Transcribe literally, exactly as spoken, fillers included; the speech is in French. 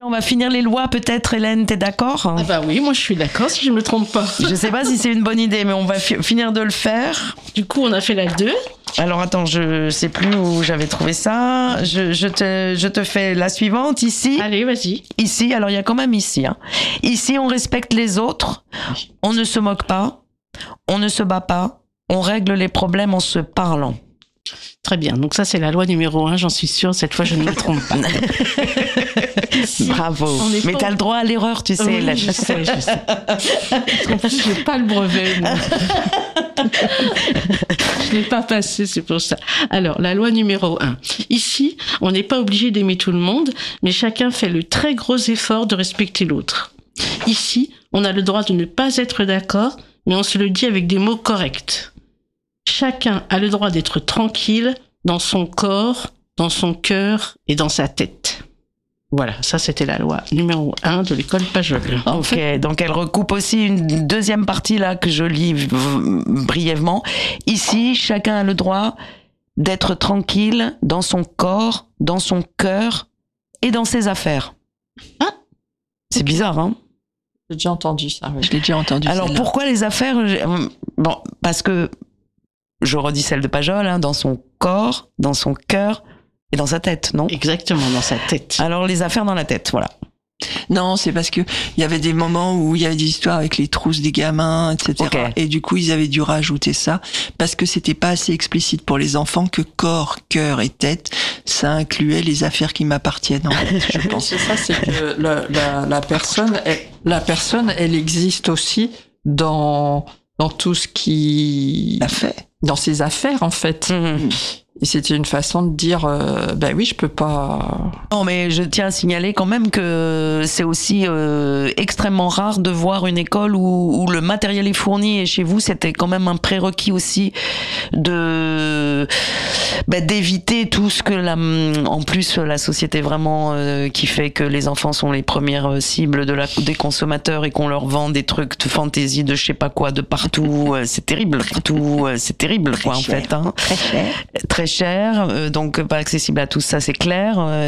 On va finir les lois peut-être, Hélène, t'es d'accord ? Ah bah oui, moi je suis d'accord si je me trompe pas. Je sais pas si c'est une bonne idée, mais on va fi- finir de le faire. Du coup, on a fait la deux. Alors attends, je sais plus où j'avais trouvé ça. Je, je, te, je te fais la suivante, ici. Allez, vas-y. Ici, alors il y a quand même ici. Hein. Ici, on respecte les autres, on ne se moque pas, on ne se bat pas, on règle les problèmes en se parlant. Très bien, donc ça c'est la loi numéro un, j'en suis sûre, cette fois je ne me trompe pas. Bravo. Mais pas... t'as le droit à l'erreur, tu sais. Oui, Hélène. je sais, je sais. Parce qu'en plus, je n'ai pas le brevet. Moi. Je ne l'ai pas passé, c'est pour ça. Alors, la loi numéro un. Ici, on n'est pas obligé d'aimer tout le monde, mais chacun fait le très gros effort de respecter l'autre. Ici, on a le droit de ne pas être d'accord, mais on se le dit avec des mots corrects. Chacun a le droit d'être tranquille dans son corps, dans son cœur et dans sa tête. Voilà, ça c'était la loi numéro un de l'école Pajol. Ok, fait, donc elle recoupe aussi une deuxième partie là que je lis v- brièvement. Ici, chacun a le droit d'être tranquille dans son corps, dans son cœur et dans ses affaires. Ah, c'est okay. Bizarre, hein ? J'ai déjà entendu ça. Oui. Je l'ai déjà entendu. Alors celle-là. Pourquoi les affaires ? Bon, parce que je redis celle de Pajol, hein, dans son corps, dans son cœur. Et dans sa tête, non ? Exactement, dans sa tête. Alors, les affaires dans la tête, voilà. Non, c'est parce que il y avait des moments où il y avait des histoires avec les trousses des gamins, et cetera. Okay. Et du coup, ils avaient dû rajouter ça parce que c'était pas assez explicite pour les enfants que corps, cœur et tête, ça incluait les affaires qui m'appartiennent. En fait, je pense. C'est ça, c'est que la, la, la personne, elle, la personne, elle existe aussi dans dans tout ce qui a fait, dans ses affaires en fait. Mmh. Et c'était une façon de dire, euh, ben oui, je peux pas. Non, mais je tiens à signaler quand même que c'est aussi euh, extrêmement rare de voir une école où, où le matériel est fourni. Et chez vous, c'était quand même un prérequis aussi de bah, d'éviter tout ce que la, en plus la société vraiment euh, qui fait que les enfants sont les premières cibles de la des consommateurs et qu'on leur vend des trucs de fantaisie de je sais pas quoi de partout. C'est terrible, partout. C'est terrible, quoi, en fait. Hein. Très cher. Très cher, euh, donc pas accessible à tous, ça c'est clair. Euh,